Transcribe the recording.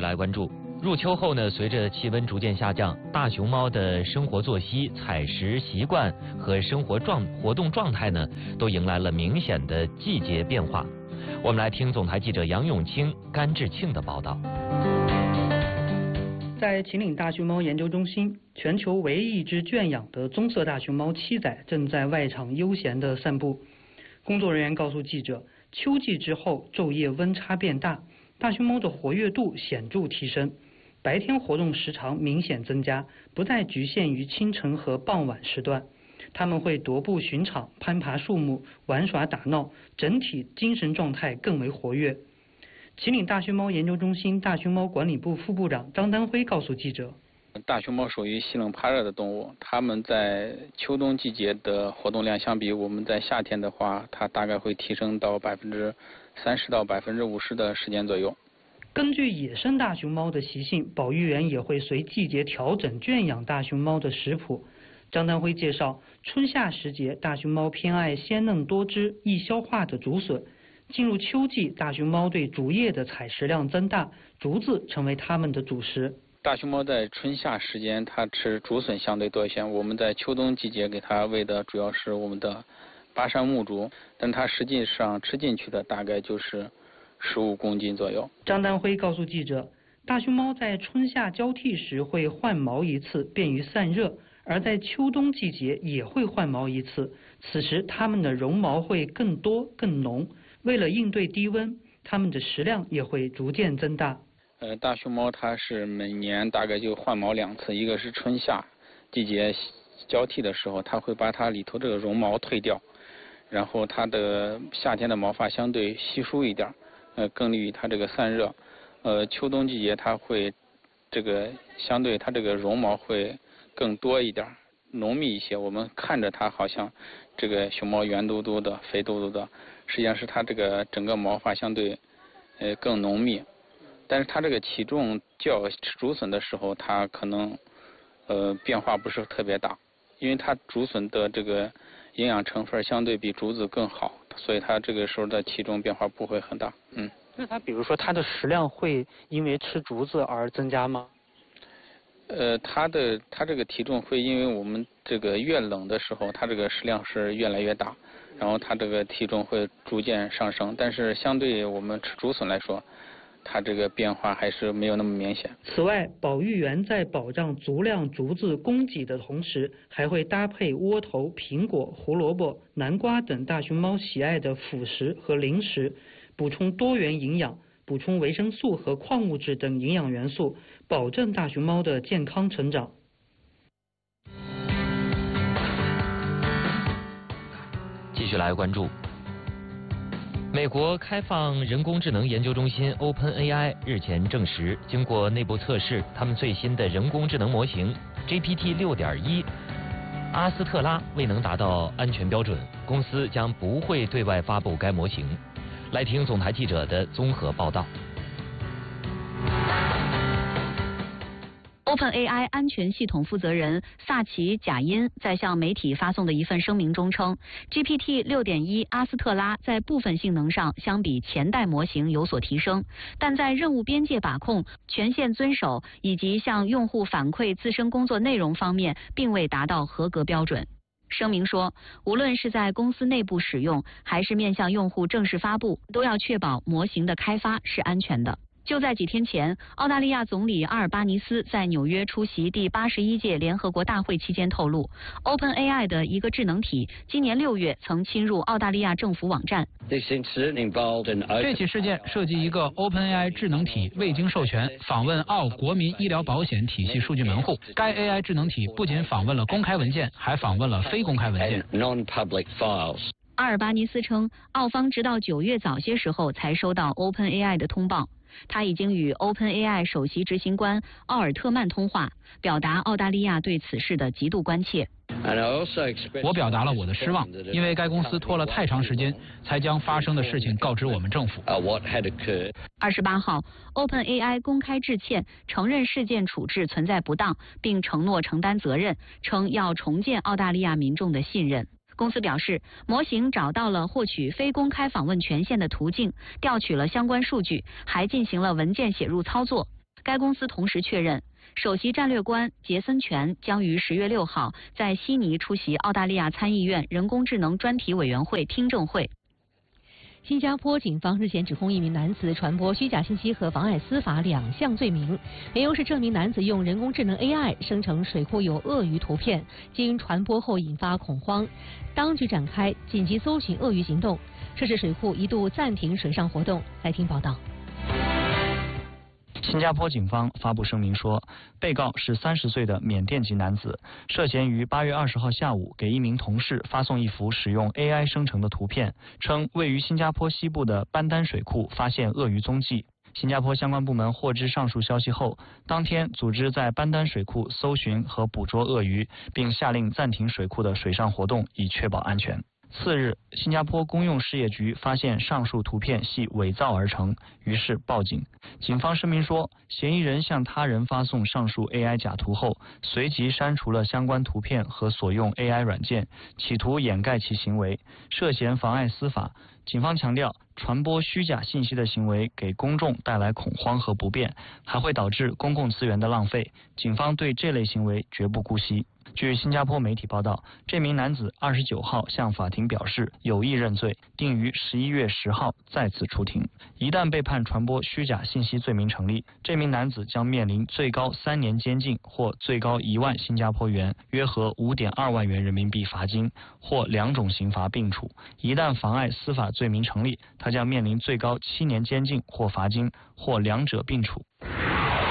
来关注。入秋后呢，随着气温逐渐下降，大熊猫的生活作息、采食习惯和生活活动状态呢，都迎来了明显的季节变化。我们来听总台记者杨永清、甘志庆的报道。 在秦岭大熊猫研究中心，全球唯一一只圈养的棕色大熊猫七仔正在外场悠闲地散步。工作人员告诉记者，秋季之后昼夜温差变大，大熊猫的活跃度显著提升，白天活动时长明显增加，不再局限于清晨和傍晚时段。它们会踱步巡场、攀爬树木、玩耍打闹，整体精神状态更为活跃。秦岭大熊猫研究中心大熊猫管理部副部长张丹辉告诉记者， 大熊猫属于吸冷怕热的动物，它们在秋冬季节的活动量相比我们在夏天的话，它大概会提升到30%到50%的时间左右。 根据野生大熊猫的习性，保育员也会随季节调整圈养大熊猫的食谱。张丹辉介绍，春夏时节大熊猫偏爱鲜嫩多汁、易消化的竹笋。进入秋季，大熊猫对竹叶的采食量增大，竹子成为它们的主食。 大熊猫在春夏时间它吃竹笋相对多一些，我们在秋冬季节给它喂的主要是我们的巴山木竹，但它实际上吃进去的大概就是15公斤左右。 张丹辉告诉记者，大熊猫在春夏交替时会换毛一次，便于散热，而在秋冬季节也会换毛一次，此时它们的绒毛会更多更浓。为了应对低温，它们的食量也会逐渐增大。 大熊猫它是每年大概就换毛2次，一个是春夏季节交替的时候，它会把它里头这个绒毛退掉，然后它的夏天的毛发相对稀疏一点，更利于它这个散热。秋冬季节它会这个相对它这个绒毛会更多一点，浓密一些。我们看着它好像这个熊猫圆嘟嘟的、肥嘟嘟的，实际上是它这个整个毛发相对更浓密。但是它这个体重较吃竹笋的时候，它可能变化不是特别大，因为它竹笋的这个营养成分相对比竹子更好，所以它这个时候的体重变化不会很大。 那它比如说它的食量会因为吃竹子而增加吗？ 它这个体重会因为我们这个越冷的时候，它这个食量是越来越大，然后它这个体重会逐渐上升，但是相对我们吃竹笋来说，它这个变化还是没有那么明显。 此外，保育员在保障足量竹子供给的同时，还会搭配窝头、苹果、胡萝卜、南瓜等大熊猫喜爱的辅食和零食，补充多元营养，补充维生素和矿物质等营养元素，保证大熊猫的健康成长。 继续来关注。美国开放人工智能研究中心 OpenAI 日前证实，经过内部测试，他们最新的人工智能模型 GPT 6.1阿斯特拉未能达到安全标准，公司将不会对外发布该模型。来听总台记者的综合报道。 OpenAI 安全系统负责人萨奇·贾因在向媒体发送的一份声明中称 ，GPT 6.1阿斯特拉在部分性能上相比前代模型有所提升，但在任务边界把控、权限遵守以及向用户反馈自身工作内容方面，并未达到合格标准。声明说，无论是在公司内部使用，还是面向用户正式发布，都要确保模型的开发是安全的。就在几天前，澳大利亚总理阿尔巴尼斯在纽约出席第81届联合国大会期间透露 ，OpenAI 的一个智能体今年6月曾侵入澳大利亚政府网站。 这起事件涉及一个 OpenAI 智能体未经授权访问澳国民医疗保险体系数据门户。该 AI 智能体不仅访问了公开文件，还访问了非公开文件。 阿尔巴尼斯称，澳方直到9月早些时候才收到 OpenAI 的通报。他已经与 OpenAI 首席执行官奥尔特曼通话，表达澳大利亚对此事的极度关切。 我表达了我的失望，因为该公司拖了太长时间才将发生的事情告知我们政府。 28号 ，OpenAI 公开致歉，承认事件处置存在不当，并承诺承担责任，称要重建澳大利亚民众的信任。公司表示，模型找到了获取非公开访问权限的途径，调取了相关数据，还进行了文件写入操作。 该公司同时确认，首席战略官杰森·权将于10月6号在悉尼出席澳大利亚参议院人工智能专题委员会听证会。 新加坡警方日前指控一名男子传播虚假信息和妨碍司法2项罪名，缘由是这名男子用人工智能 AI 生成水库有鳄鱼图片，经传播后引发恐慌，当局展开紧急搜寻鳄鱼行动，涉事水库一度暂停水上活动。来听报道。 新加坡警方发布声明说，被告是30岁的缅甸籍男子，涉嫌于8月20号下午给一名同事发送一幅使用 AI 生成的图片，称位于新加坡西部的班丹水库发现鳄鱼踪迹。新加坡相关部门获知上述消息后，当天组织在班丹水库搜寻和捕捉鳄鱼，并下令暂停水库的水上活动，以确保安全。次日，新加坡公用事业局发现上述图片系伪造而成，于是报警。警方声明说，嫌疑人向他人发送上述 AI 假图后，随即删除了相关图片和所用 AI 软件，企图掩盖其行为，涉嫌妨碍司法。警方强调，传播虚假信息的行为给公众带来恐慌和不便，还会导致公共资源的浪费。警方对这类行为绝不姑息。据新加坡媒体报道，这名男子29号向法庭表示有意认罪，定于11月10号再次出庭。一旦被判传播虚假信息罪名成立，这名男子将面临最高3年监禁或最高1万新加坡元，约合5.2万元人民币罚金，或2种刑罚并处。一旦妨碍司法罪名成立，他将面临最高7年监禁或罚金，或2者并处。